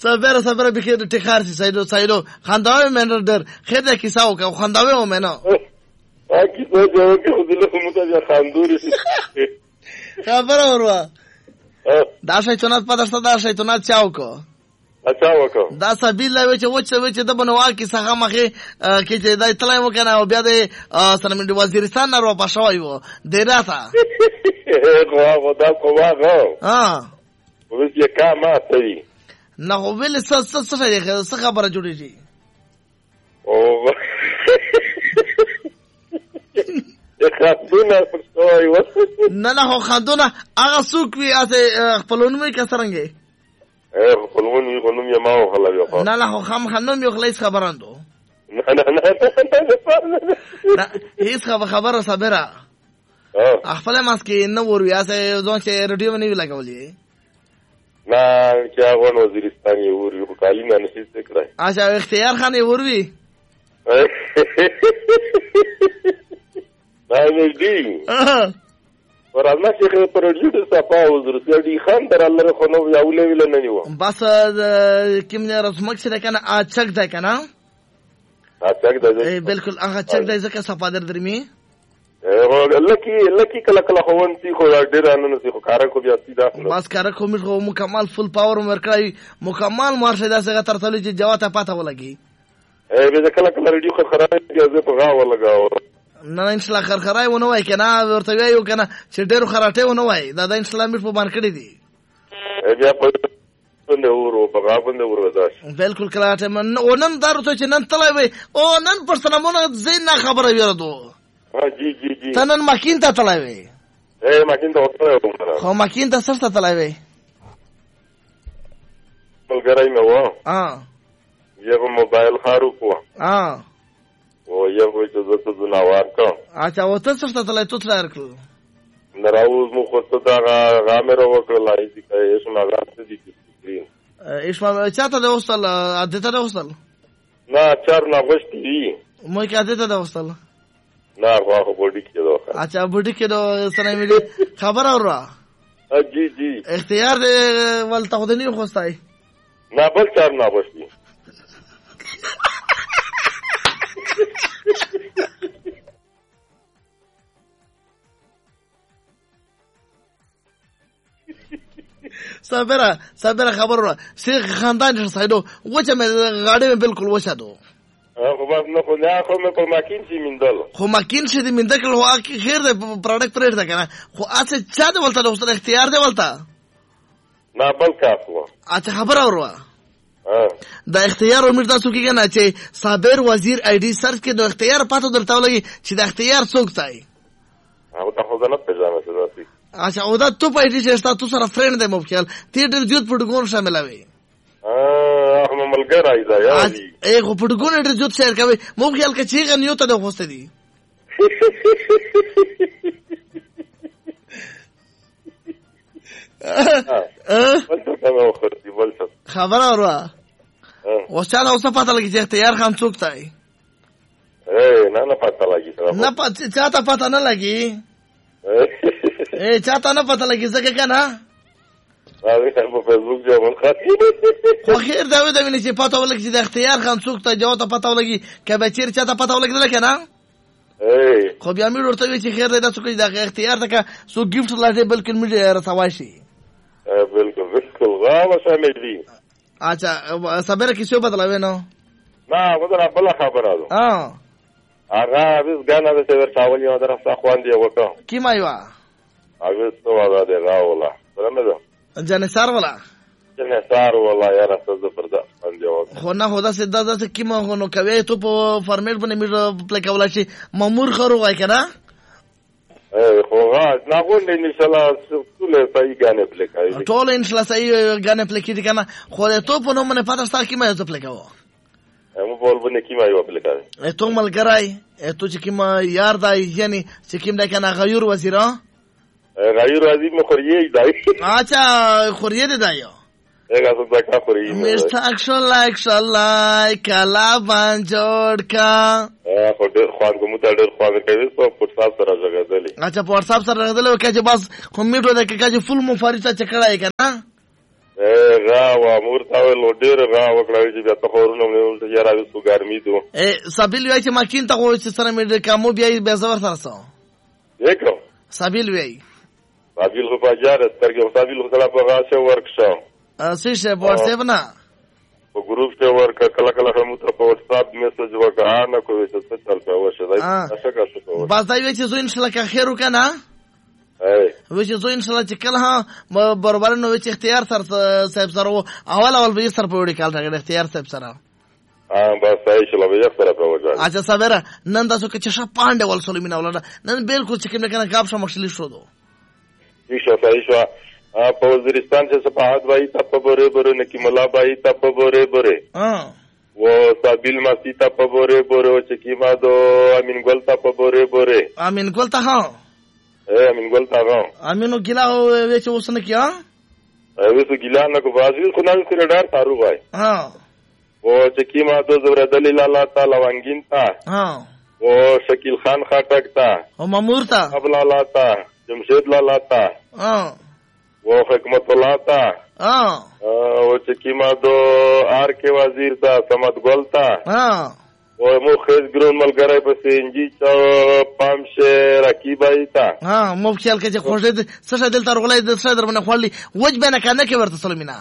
صبر بخیر ټکار سي سایدو خنداوي مې ډر خیر د کیساو کا خنداوي و مې نه اکی څه جوړ کې ودله کومه ته خاندوري خبر اوروا دا شیطانات پداسته دا شیطانات چاو کو اچھا وکړه دا سبیل لا چې د بنوا کې څنګه مخه کې چې دا اطلاع وکنه او بیا د سلام وزیرستان نه رو پښوي وو ډیره تا هغه دا کومه وس یې کما کوي نه ویل څه خبره جوړیږي او خاطونه پښوي وو نه خاطونه هغه څوک وی اته خپلونه کې څنګه خپلون وی غنوم یې ما خلا یو نه خنوم یو خلیص خبراندو نه هیڅ خبره صبره خپل ماسکې نو ور ویا سه ځون چې رادیو باندې وی لګولې نه چې هغه وزیرستان یې ور یو کالی نه نشي کړای اچھا اختیار خان یې ور وی دا یې دی ورالله چې پر رډیو صفا وزر دی خان در الله خو نو یاولې ویل نه نیو بس کوم نه رسمک سره کنه اچک ده کنه اچک ده بالکل هغه چک ده ځکه صفا درمي لکی کله خوونتی خو ډیر نه نسی خو کار کو بیا سیده بس کار کو مې مکمل فل پاور ورکړای مکمل مارشه داسه ترتل چې جواته پاته ولګي به کله رډیو خو خراب دی زه په غاو لګاو نه ان شاء الله خرخرای ونه وای کنه ورته ویو کنه چې ډیرو خراټه ونه وای دا د ان شاء الله مې په مارکټ دی بیا په باندې ورو په غا باندې ورو داش بالکل کلاته من ونن درته چې نن تلای وای او نن پر سلامونه زین خبره ویردو جی تنن ماکین ته تلای وای ماکین ته وته خو ماکین ته سره تلای وای بلګرای مې و یو موبایل خارو کو او یو چې زه زناوار کا اچھا وته څه ته ته تلای کړو نراوز مو خو ته دا غامره وکړه لای دي که اسمه غاټ دي اسمه چاته د وصل عادته د وصل نه چار نه غشتي مو کې عادته د وصل نه هغه بوډي کې دوه اچھا بوډي کې دو سره مې خبر اورا جی اختیار ولته خدنی خوستای نه بل چار نه غشتي صبره خبر را شیخ خاندان سایدو وچه مې غاډه بالکل وشادو خو بس نه خو نه خو مې په ماکین شي مندل خو ماکین شي مندل هو اکی خیر ده پروډکټ پرېږ ده کنه خو اته چا ده ولته د اختیار ده ولته نه بل کافو اته خبر اوروا دا اختیار امید تاسو کې کنه چې صابر وزیر آی ډی سرچ کې د اختیار پاتو درته ولګي چې د اختیار څوک ځای هغه ته خو نه پېژنم څه راځي اچھا او دا تو پېټی چې تاسو سره فرند دی مخکل تی ډېر جوړ پټګون شامل وي هغه ملګری دا یاري هغه پټګون ډېر جوړ شیر کوي مخکل کې چې غنیو ته د خوسته دي خبر اوروا وساله اوسه پته لګی چې اختیار خان څوک تای نه پته لګی نه پته چاته پته نه لګی چاته نه پته لګی ځکه کنه هغه په فیسبوک جوړ خاطی خو خیر دا وې چې پته ولګی چې د اختیار خان څوک ته جواب ته پته ولګی کبه چیر چاته پته ولګی کنه خو بیا مې ورته وی چې خیر دا څوک د اختیار ته سو گیفت لاته بلکې مې رسواشي بالکل غاوه شامل دي اچھا صبر کیسه بدلوي نو نه بدل بل خبره ده هغه بس غانا د څور تاول یو درسته خوان دی وکړه کی مایوا هغه څه ودا دی راولا ورنه جنسار ولا جنسار ولا یاره څه زبرده باندې خو نه هدا سدا د کی ما نو کوي ته په فارمیټ باندې مې پلی کولای شي مامور خرو وای کنه خو نه غوډ ان شاء الله ټول صحیح غانې پلی کوي ټول ان شاء الله صحیح غانې پلی کوي کنه خو ته په نو منه پاتہ ستا کی مې ته پلی کوو مو بول باندې کی مې یو پلی کوي ته ملګری ته چې کی ما یار دای یعنی چې کیم دا کنه غیر وزیر غیر وزیر مو خوریه دای اچھا خوریه دی دایو هغه څه ځکه خوریه مست اکشن کلا باندې جوړ کا خو ډېر خوان کوم ته ډېر خوان کوي په واتساپ سره راغلی اچھا په واتساپ سره راغلی او کله بس کومیټو د کله فل مفارسه چکړای کنه بیا و امور تا ول ډیر غا وکړای چې بیا تخورونه مې یاره وسو ګرمي دو سابیل وای چې ماکین ته وای چې سره مې کومو بیا زور سره سو یکو سابیل وای سابیل خو پاجار سترګو سابیل خو سره په غاښه ورکشو سیشه واتساپ نه په ګروپ کې ورکا کله کله هم تر په واتساپ میسج وکړه نه کوي چې څه چل په وشه دای څه کوي بس دا وی چې زو ان شاء الله که خیر وکنه وی چې زو ان شاء الله چې کله ها برابر نو چې اختیار سره صاحب سره اول به سر په وړي کال راغی اختیار صاحب سره بس صحیح شلو به سره په وځه اچھا صبره نن تاسو کې چې پاندې ول سلیمین ولنه نن بالکل چې کوم کنه غاب شو مخشلی شو دو صحیح شو په وزیرستان سے صفحات بھائی تپ بورے بورے نکیملا بھائی تپ بورے بورے وہ سابیل ماسی تپ بورے بورے وہ چکیما دو امین گل تپ بورے بورے امین گل تا ہاں امین گل تا ہاں امینو گلا ویچ وسن کیا ویسو گلا نہ کو بازی کو نام سے ڈار تارو بھائی ہاں وہ چکیما دو زبردلی لالا تا لوانگین تا ہاں وہ شکیل خان خاٹک تا وہ مامور تا اب لالا تا جمشید لالا تا ہاں وہ حکمت اللہ تا وہ چکیما دو آر کے وزیر تا سمت گل تا وہ مخیز گرون ملگرائی پسی انجی چاو پامش رکی بائی تا مو خیال که چه خوش دید سشا دل تا رغلای دل سشا در من خوالی وج بینه که نکه ورد سلمینا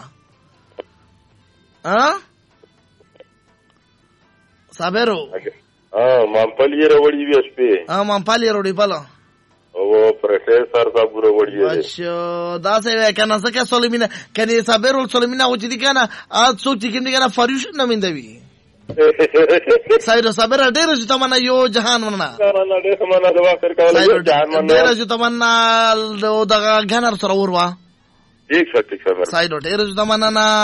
صابرو مانپالی روڑی بیش پی مانپالی روڑی پالا وہ پروفیسر صاحب وړي اچھا دا څه کنه څه کې سلیمینا کني صابر ول سلیمینا و چې دي کنه ا څوک چې کني کنه فریش نه میندوي سایرو صابر ډېر چې تمنا یو جهان ونه ډېر تمنا دوا کر کول جهان ونه ډېر چې تمنا دغه غنر سره وروا ٹھیک ہے سایرو ډېر چې تمنا